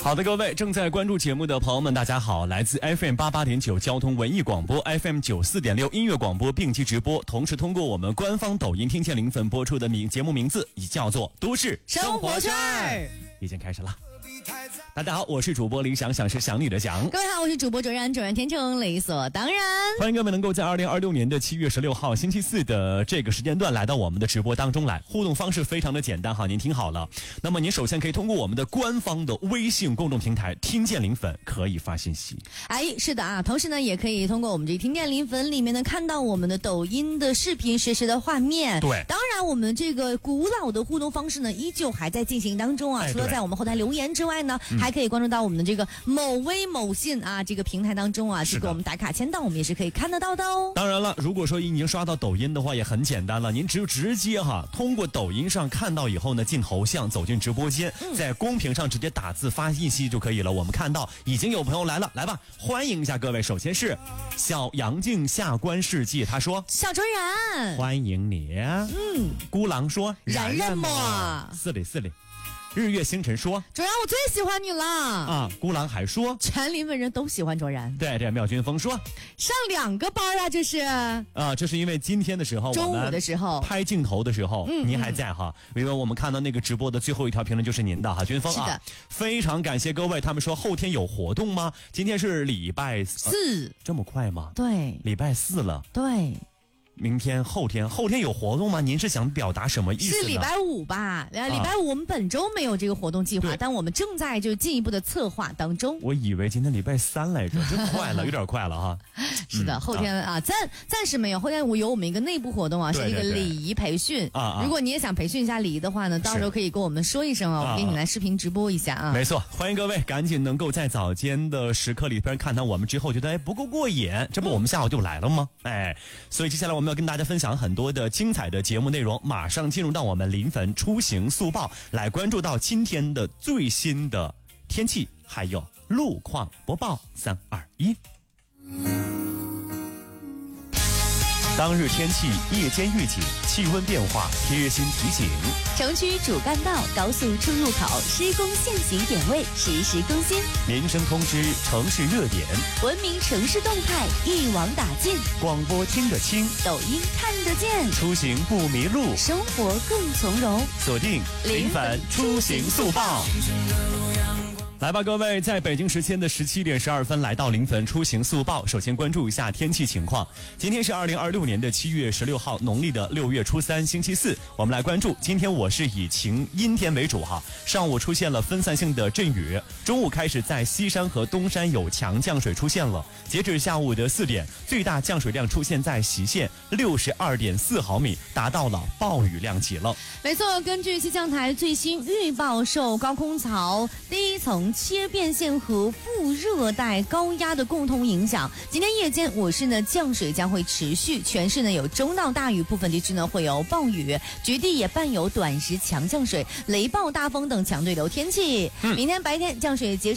好的，各位正在关注节目的朋友们，大家好，来自 FM88.9 交通文艺广播 FM94.6 音乐广播并机直播，同时通过我们官方抖音听见零粉播出的节目名字已叫做都市生活圈，已经开始了。大家好，我是主播李想，想是想你的想。 各位好，我是主播卓然，卓然天成，理所当然。 欢迎各位能够在2026年的7月16号星期四的这个时间段来到我们的直播当中来。互动方式非常的简单哈，您听好了。那么您首先可以通过我们的官方的微信公众平台听见零粉可以发信息。 是的啊，同时呢也可以通过我们这听见零粉里面呢看到我们的抖音的视频实时的画面。 对， 当然我们这个古老的互动方式呢依旧还在进行当中啊。除了在我们后台留言之外呢，还可以关注到我们的这个某微某信啊这个平台当中啊，去给我们打卡签到，我们也是可以看得到的哦。 当然了，如果说已经刷到抖音的话，也很简单了，您只有直接通过抖音上看到以后呢，进头像走进直播间，在公屏上直接打字发信息就可以了。我们看到已经有朋友来了，来吧，欢迎一下各位。首先是小杨静下关世纪，他说小卓然欢迎你。孤狼说然然么是的是的。日月星辰说卓然我最喜欢你了啊。孤狼还说全临汾人都喜欢卓然。 对，这妙君风说上2个班啊，这是这是因为今天的时候中午的时候拍镜头的时候您还在哈，因为我们看到那个直播的最后一条评论就是您的哈，君风啊， 是的， 非常感谢各位。他们说后天有活动吗？今天是礼拜4，这么快吗？ 对， 礼拜4了。 对， 明天后天有活动吗？您是想表达什么意思呢？ 是礼拜5吧？礼拜5我们本周没有这个活动计划，但我们正在就进一步的策划当中。 我以为今天礼拜3来着，真快了，有点快了哈。 是的，后天暂时没有，后天有我们一个内部活动啊，是一个礼仪培训啊。如果你也想培训一下礼仪的话呢，到时候可以跟我们说一声啊，我给你来视频直播一下啊。 没错，欢迎各位赶紧能够在早间的时刻里边看到我们之后，觉得不够过瘾，这不我们下午就来了吗？所以接下来我们要跟大家分享很多的精彩的节目内容，马上进入到我们临汾出行速报，来关注到今天的最新的天气还有路况播报。3、2、1。当日天气夜间预警，气温变化贴心提醒。 城区主干道、高速出入口施工限行点位实时更新。 民生通知，城市热点， 文明城市动态一网打尽。 广播听得清， 抖音看得见， 出行不迷路， 生活更从容。 锁定临汾出行速报。来吧，各位，在北京时间的17点12分来到临汾出行速报。首先关注一下天气情况。今天是2026年的7月16号，农历的6月初3，星期四。我们来关注今天我是以晴阴天为主哈。上午出现了分散性的阵雨，中午开始在西山和东山有强降水出现了。截止下午的4点，最大降水量出现在隰县62.4毫米，达到了暴雨量级了。 没错，根据气象台最新预报，受高空槽第一层切变线和副热带高压的共同影响，今天夜间我市呢降水将会持续，全市呢有中到大雨，部分地区呢会有暴雨，局地也伴有短时强降水、雷暴大风等强对流天气。明天白天降水结束。